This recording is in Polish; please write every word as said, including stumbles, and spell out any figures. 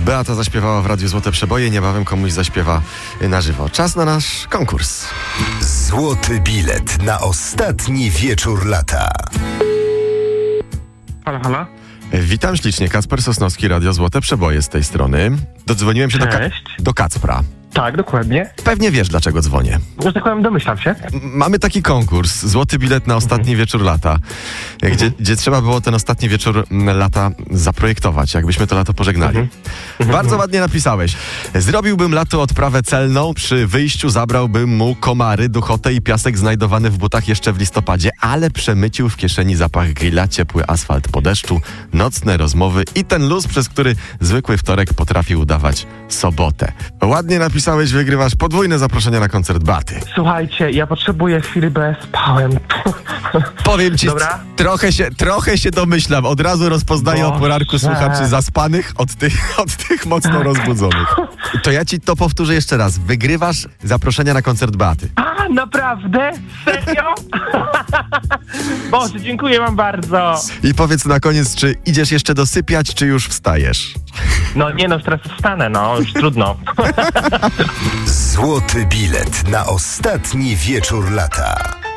Beata zaśpiewała w Radiu Złote Przeboje, niebawem komuś zaśpiewa na żywo. Czas na nasz konkurs. Złoty bilet na ostatni wieczór lata. Halo, halo. Witam ślicznie, Kacper Sosnowski, Radio Złote Przeboje z tej strony. Dodzwoniłem się do, Ka- Cześć. do Kacpra. Tak, dokładnie. Pewnie wiesz, dlaczego dzwonię. Że tak powiem, domyślam się. M- Mamy taki konkurs, złoty bilet na ostatni wieczór lata, gdzie, gdzie trzeba było ten ostatni wieczór m, lata zaprojektować, jakbyśmy to lato pożegnali. Bardzo ładnie napisałeś. Zrobiłbym lato odprawę celną, przy wyjściu zabrałbym mu komary, duchotę i piasek znajdowany w butach jeszcze w listopadzie, ale przemycił w kieszeni zapach grilla, ciepły asfalt po deszczu, nocne rozmowy i ten luz, przez który zwykły wtorek potrafi udawać sobotę. Ładnie napisałeś, wygrywasz podwójne zaproszenia na koncert Beaty. Słuchajcie, ja potrzebuję chwili, bo ja spałem. Powiem ci, Dobra. trochę się, trochę się domyślam, od razu rozpoznaję o Boże. poranku słuchaczy zaspanych od tych, od tych mocno rozbudzonych. To ja ci to powtórzę jeszcze raz. Wygrywasz zaproszenia na koncert Beaty. A, naprawdę? Serio? Boże, dziękuję wam bardzo. I powiedz na koniec, czy idziesz jeszcze dosypiać, czy już wstajesz? No nie no, teraz wstanę, no, już trudno. Złoty bilet na ostatni wieczór lata.